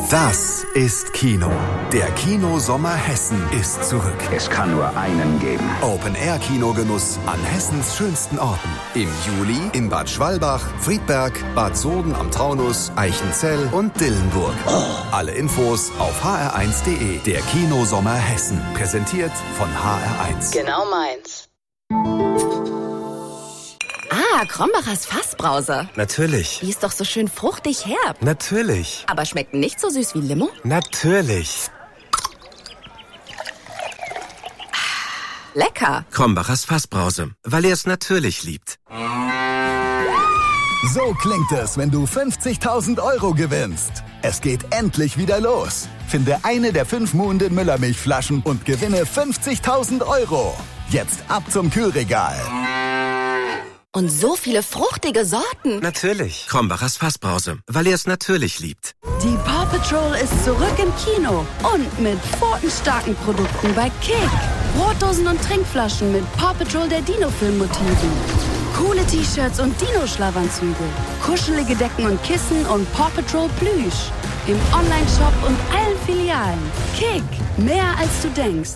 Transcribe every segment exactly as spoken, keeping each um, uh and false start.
Das ist Kino. Der Kinosommer Hessen ist zurück. Es kann nur einen geben. Open-Air-Kinogenuss an Hessens schönsten Orten. Im Juli in Bad Schwalbach, Friedberg, Bad Soden am Taunus, Eichenzell und Dillenburg. Oh. Alle Infos auf h r eins punkt d e. Der Kinosommer Hessen. Präsentiert von H R eins. Genau meins. Ah, Krombacher's Fassbrause. Natürlich. Die ist doch so schön fruchtig herb. Natürlich. Aber schmeckt nicht so süß wie Limo? Natürlich. Lecker. Krombacher's Fassbrause, weil er es natürlich liebt. So klingt es, wenn du fünfzigtausend Euro gewinnst. Es geht endlich wieder los. Finde eine der fünf Muhnden Müllermilchflaschen und gewinne fünfzigtausend Euro. Jetzt ab zum Kühlregal. Und so viele fruchtige Sorten. Natürlich. Krombacher's Fassbrause, weil er es natürlich liebt. Die Paw Patrol ist zurück im Kino. Und mit pfotenstarken Produkten bei Kick. Brotdosen und Trinkflaschen mit Paw Patrol der Dino-Film-Motiven. Coole T-Shirts und Dino-Schlafanzüge. Kuschelige Decken und Kissen und Paw Patrol Plüsch. Im Online-Shop und allen Filialen. Kick. Mehr als du denkst.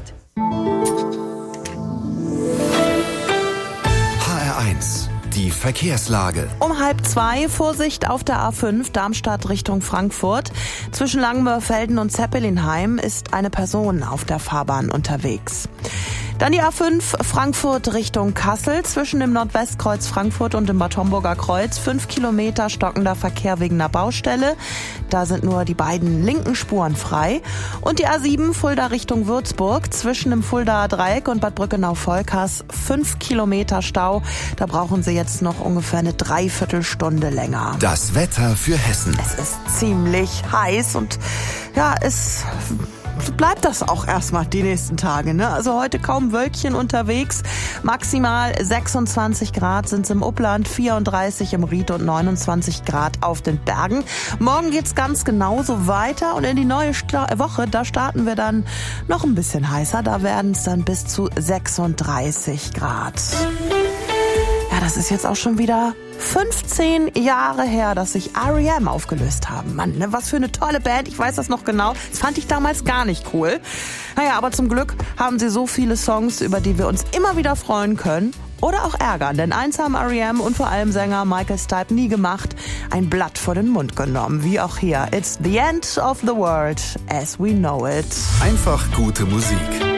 H R eins. Die Verkehrslage. Um halb zwei, Vorsicht auf der A fünf, Darmstadt Richtung Frankfurt. Zwischen Langenmörfelden und Zeppelinheim ist eine Person auf der Fahrbahn unterwegs. Dann die A fünf, Frankfurt Richtung Kassel, zwischen dem Nordwestkreuz Frankfurt und dem Bad Homburger Kreuz. Fünf Kilometer stockender Verkehr wegen einer Baustelle. Da sind nur die beiden linken Spuren frei. Und die A sieben, Fulda Richtung Würzburg, zwischen dem Fuldaer Dreieck und Bad Brückenau-Volkers. Fünf Kilometer Stau. Da brauchen Sie jetzt noch ungefähr eine Dreiviertelstunde länger. Das Wetter für Hessen. Es ist ziemlich heiß und ja, es bleibt das auch erstmal die nächsten Tage, ne? Also heute kaum Wölkchen unterwegs. Maximal sechsundzwanzig Grad sind es im Upland, vierunddreißig im Ried und neunundzwanzig Grad auf den Bergen. Morgen geht's ganz genauso weiter und in die neue Sta- Woche, da starten wir dann noch ein bisschen heißer. Da werden es dann bis zu sechsunddreißig Grad. Ja, das ist jetzt auch schon wieder fünfzehn Jahre her, dass sich R E M aufgelöst haben. Mann, ne, was für eine tolle Band. Ich weiß das noch genau. Das fand ich damals gar nicht cool. Naja, aber zum Glück haben sie so viele Songs, über die wir uns immer wieder freuen können. Oder auch ärgern, denn eins haben R E M und vor allem Sänger Michael Stipe nie gemacht. Ein Blatt vor den Mund genommen, wie auch hier. It's the end of the world as we know it. Einfach gute Musik.